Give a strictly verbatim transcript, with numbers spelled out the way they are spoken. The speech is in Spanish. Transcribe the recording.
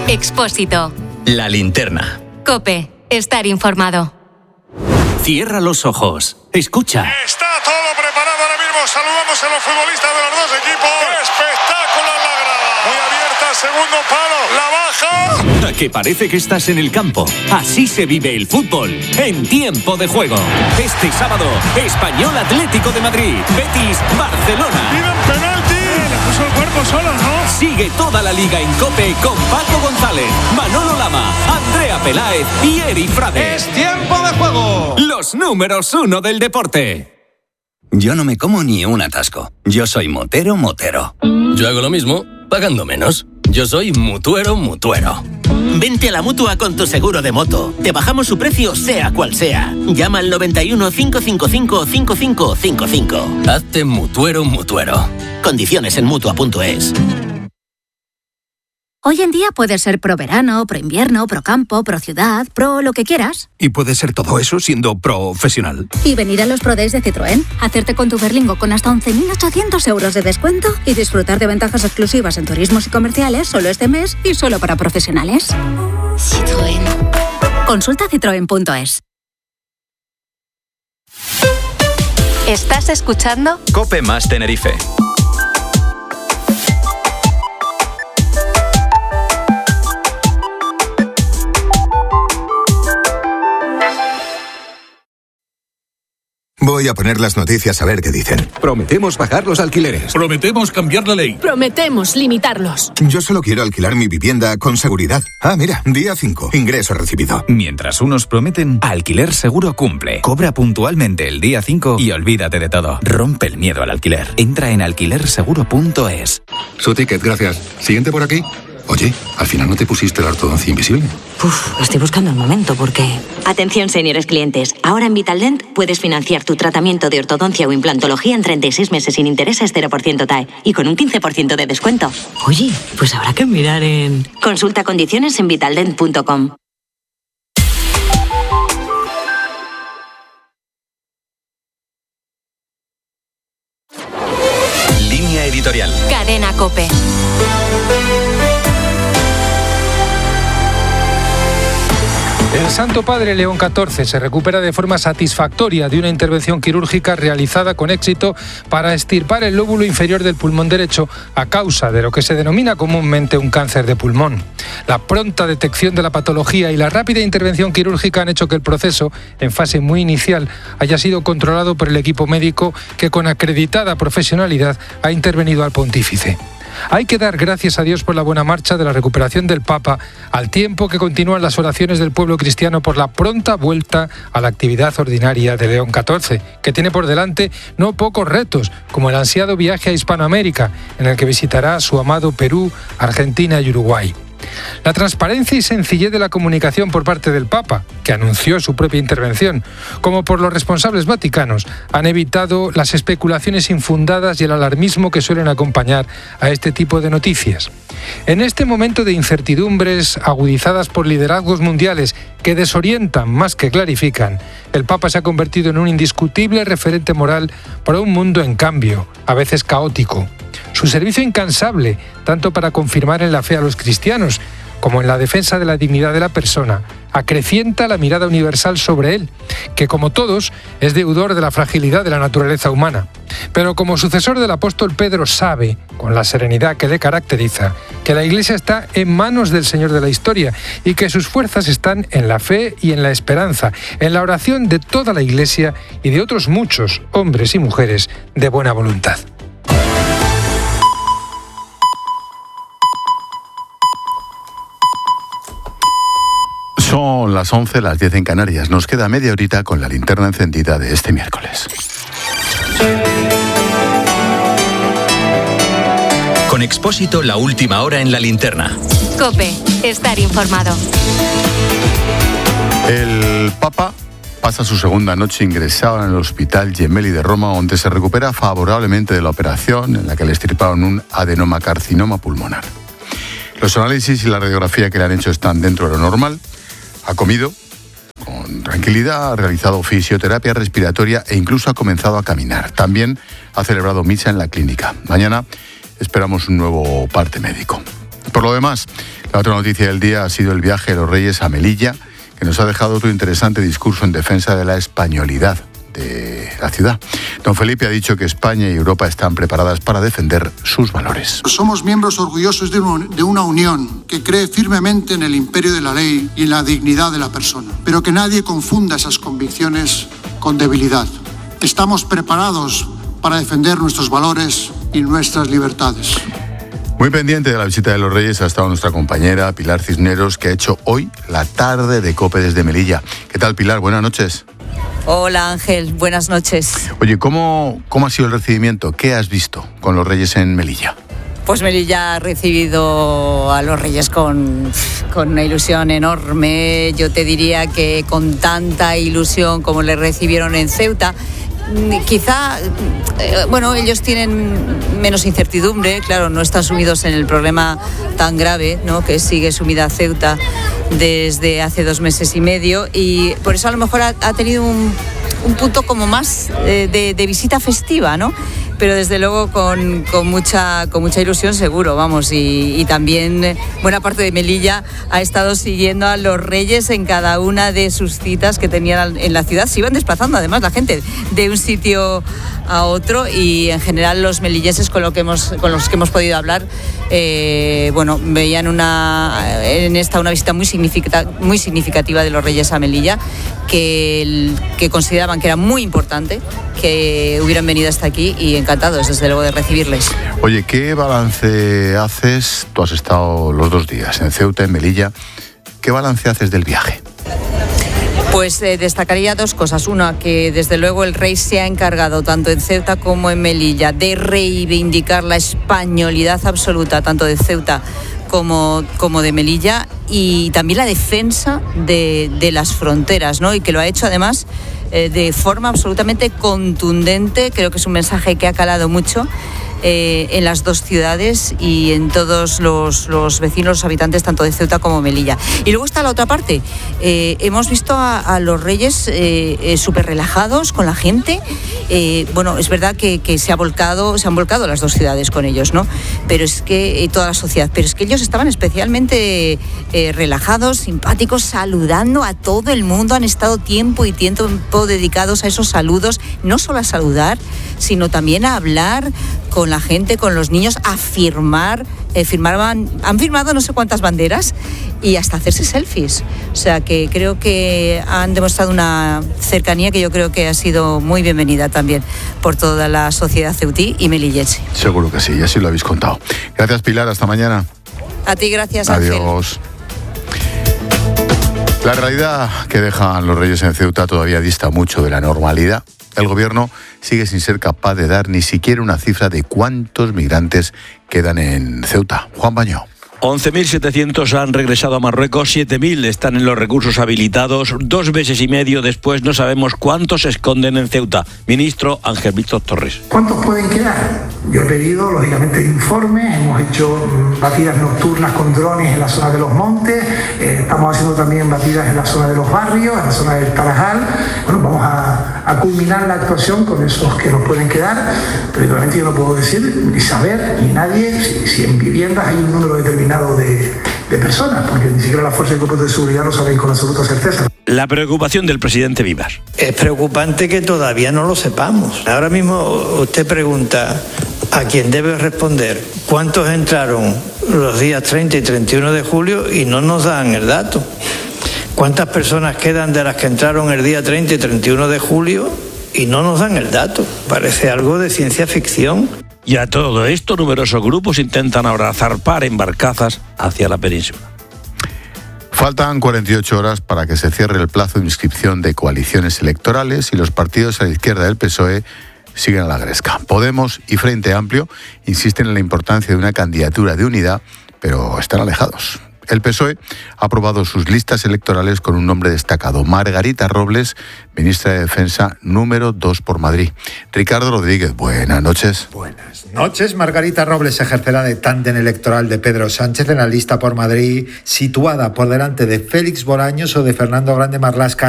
Expósito. La Linterna. COPE. Estar informado. Cierra los ojos. Escucha. Está todo preparado ahora mismo. Saludamos a los futbolistas de los dos equipos. Espectáculo en la grada. Muy abierta, segundo palo. La baja. A que parece que estás en el campo. Así se vive el fútbol. En tiempo de juego. Este sábado, Español Atlético de Madrid. Betis, Barcelona. Piden penalti. Le puso el cuerpo solo, ¿no? Sigue toda la liga en COPE con Paco González, Manolo Lama, Andrea Peláez y Eri Frades. ¡Es tiempo de juego! Los números uno del deporte. Yo no me como ni un atasco. Yo soy motero, motero. Yo hago lo mismo, pagando menos. Yo soy mutuero, mutuero. Vente a la Mutua con tu seguro de moto. Te bajamos su precio sea cual sea. Llama al noventa y uno, cinco cinco cinco, cinco cinco cinco cinco. Hazte mutuero, mutuero. Condiciones en Mutua punto es. Hoy en día puedes ser pro verano, pro invierno, pro campo, pro ciudad, pro lo que quieras. Y puedes ser todo eso siendo profesional. Y venir a los Pro Days de Citroën, hacerte con tu Berlingo con hasta once mil ochocientos euros de descuento y disfrutar de ventajas exclusivas en turismos y comerciales solo este mes y solo para profesionales. Citroën. Consulta citroen punto es. ¿Estás escuchando? COPE más Tenerife. Voy a poner las noticias a ver qué dicen. Prometemos bajar los alquileres. Prometemos cambiar la ley. Prometemos limitarlos. Yo solo quiero alquilar mi vivienda con seguridad. Ah, mira, día cinco. Ingreso recibido. Mientras unos prometen, Alquiler Seguro cumple. Cobra puntualmente el día cinco y olvídate de todo. Rompe el miedo al alquiler. Entra en alquiler seguro punto es. Su ticket, gracias. Siguiente por aquí. Oye, al final no te pusiste la ortodoncia invisible. Uf, estoy buscando el momento porque... Atención, señores clientes. Ahora en Vitaldent puedes financiar tu tratamiento de ortodoncia o implantología en treinta y seis meses sin intereses, cero por ciento T A E y con un quince por ciento de descuento. Oye, pues habrá que mirar en... Consulta condiciones en vitaldent punto com. Línea editorial. Cadena COPE. El Santo Padre León catorce se recupera de forma satisfactoria de una intervención quirúrgica realizada con éxito para extirpar el lóbulo inferior del pulmón derecho a causa de lo que se denomina comúnmente un cáncer de pulmón. La pronta detección de la patología y la rápida intervención quirúrgica han hecho que el proceso, en fase muy inicial, haya sido controlado por el equipo médico que con acreditada profesionalidad ha intervenido al pontífice. Hay que dar gracias a Dios por la buena marcha de la recuperación del Papa, al tiempo que continúan las oraciones del pueblo cristiano por la pronta vuelta a la actividad ordinaria de León catorce, que tiene por delante no pocos retos, como el ansiado viaje a Hispanoamérica, en el que visitará su amado Perú, Argentina y Uruguay. La transparencia y sencillez de la comunicación por parte del Papa, que anunció su propia intervención, como por los responsables vaticanos, han evitado las especulaciones infundadas y el alarmismo que suelen acompañar a este tipo de noticias. En este momento de incertidumbres agudizadas por liderazgos mundiales que desorientan más que clarifican, el Papa se ha convertido en un indiscutible referente moral para un mundo en cambio, a veces caótico. Su servicio incansable, tanto para confirmar en la fe a los cristianos como en la defensa de la dignidad de la persona, acrecienta la mirada universal sobre él, que como todos es deudor de la fragilidad de la naturaleza humana. Pero como sucesor del apóstol Pedro sabe, con la serenidad que le caracteriza, que la Iglesia está en manos del Señor de la historia y que sus fuerzas están en la fe y en la esperanza, en la oración de toda la Iglesia y de otros muchos hombres y mujeres de buena voluntad. Son las once, las diez en Canarias. Nos queda media horita con la linterna encendida de este miércoles. Con Expósito, la última hora en la linterna. COPE. Estar informado. El Papa pasa su segunda noche ingresado en el Hospital Gemelli de Roma, donde se recupera favorablemente de la operación en la que le extirparon un adenomacarcinoma pulmonar. Los análisis y la radiografía que le han hecho están dentro de lo normal. Ha comido con tranquilidad, ha realizado fisioterapia respiratoria e incluso ha comenzado a caminar. También ha celebrado misa en la clínica. Mañana esperamos un nuevo parte médico. Por lo demás, La otra noticia del día ha sido el viaje de los Reyes a Melilla, que nos ha dejado otro interesante discurso en defensa de la españolidad de la ciudad. Don Felipe ha dicho que España y Europa están preparadas para defender sus valores. Somos miembros orgullosos de una unión que cree firmemente en el imperio de la ley y en la dignidad de la persona, pero que nadie confunda esas convicciones con debilidad. Estamos preparados para defender nuestros valores y nuestras libertades. Muy pendiente de la visita de los Reyes ha estado nuestra compañera Pilar Cisneros, que ha hecho hoy la tarde de COPE desde Melilla. ¿Qué tal, Pilar? Buenas noches. Hola Ángel, buenas noches. Oye, ¿cómo, cómo ha sido el recibimiento? ¿Qué has visto con los Reyes en Melilla? Pues Melilla ha recibido a los Reyes con, con una ilusión enorme. Yo te diría que con tanta ilusión como le recibieron en Ceuta. Quizá, eh, bueno, ellos tienen menos incertidumbre, claro, no están sumidos en el problema tan grave, ¿no?, que sigue sumida Ceuta desde hace dos meses y medio, y por eso a lo mejor ha, ha tenido un, un punto como más eh, de, de visita festiva, ¿no? Pero desde luego con, con, mucha, con mucha ilusión seguro, vamos, y, y también buena parte de Melilla ha estado siguiendo a los Reyes en cada una de sus citas que tenían en la ciudad. Se iban desplazando además la gente de un sitio a otro, y en general los melilleses con, lo que hemos, con los que hemos podido hablar, eh, bueno, veían una, en esta una visita muy, significata, muy significativa de los Reyes a Melilla, que, que consideraban que era muy importante que hubieran venido hasta aquí, y encantados desde luego de recibirles. Oye, ¿qué balance haces? Tú has estado los dos días en Ceuta, en Melilla. ¿Qué balance haces del viaje? Pues eh, destacaría dos cosas. Una, que desde luego el rey se ha encargado tanto en Ceuta como en Melilla de reivindicar la españolidad absoluta tanto de Ceuta como, como de Melilla, y también la defensa de, de las fronteras, ¿no? Y que lo ha hecho además eh, de forma absolutamente contundente. Creo que es un mensaje que ha calado mucho Eh, en las dos ciudades y en todos los, los vecinos, los habitantes tanto de Ceuta como Melilla. Y luego está la otra parte. Eh, hemos visto a, a los Reyes eh, eh, súper relajados con la gente. Eh, bueno, es verdad que, que se ha volcado, se han volcado las dos ciudades con ellos, ¿no? Pero es que eh, toda la sociedad, pero es que ellos estaban especialmente eh, relajados, simpáticos, saludando a todo el mundo. Han estado tiempo y tiempo dedicados a esos saludos, no solo a saludar, sino también a hablar con la gente, con los niños, a firmar, eh, firmaban, han firmado no sé cuántas banderas y hasta hacerse selfies. O sea que creo que han demostrado una cercanía que yo creo que ha sido muy bienvenida también por toda la sociedad ceutí y melillense. Seguro que sí, y así lo habéis contado. Gracias, Pilar, hasta mañana. A ti, gracias, Ángel. Adiós. La realidad que dejan los Reyes en Ceuta todavía dista mucho de la normalidad. El gobierno sigue sin ser capaz de dar ni siquiera una cifra de cuántos migrantes quedan en Ceuta. Juan Bañó. once mil setecientos han regresado a Marruecos, siete mil están en los recursos habilitados. Dos meses y medio después no sabemos cuántos se esconden en Ceuta. Ministro Ángel Víctor Torres. ¿Cuántos pueden quedar? Yo he pedido, lógicamente, informes. Hemos hecho batidas nocturnas con drones en la zona de los montes. Eh, estamos haciendo también batidas en la zona de los barrios, en la zona del Tarajal. Bueno, vamos a, a culminar la actuación con esos que nos pueden quedar. Pero realmente yo no puedo decir, ni saber, ni nadie, si, si en viviendas hay un número determinado De, de personas, porque ni siquiera las fuerzas y cuerpos de seguridad lo saben con absoluta certeza. La preocupación del presidente Vivas. Es preocupante que todavía no lo sepamos. Ahora mismo usted pregunta a quien debe responder cuántos entraron los días treinta y treinta y uno de julio y no nos dan el dato. ¿Cuántas personas quedan de las que entraron el día treinta y treinta y uno de julio y no nos dan el dato? Parece algo de ciencia ficción. Y a todo esto, numerosos grupos intentan ahora zarpar en barcazas hacia la península. Faltan cuarenta y ocho horas para que se cierre el plazo de inscripción de coaliciones electorales y los partidos a la izquierda del P S O E siguen a la gresca. Podemos y Frente Amplio insisten en la importancia de una candidatura de unidad, pero están alejados. El P S O E ha aprobado sus listas electorales con un nombre destacado: Margarita Robles, ministra de Defensa número dos por Madrid. Ricardo Rodríguez, buenas noches. Buenas noches. Margarita Robles ejercerá de tándem electoral de Pedro Sánchez en la lista por Madrid, situada por delante de Félix Bolaños o de Fernando Grande Marlaska.